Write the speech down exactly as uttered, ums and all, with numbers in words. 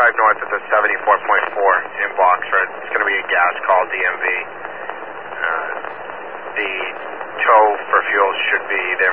five north at the seventy-four point four in Boxford. It's going to be a gas call, D M V. Uh, the tow for fuel should be there